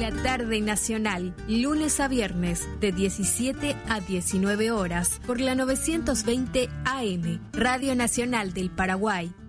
La Tarde Nacional, lunes a viernes, de 17 a 19 horas, por la 920 AM, Radio Nacional del Paraguay.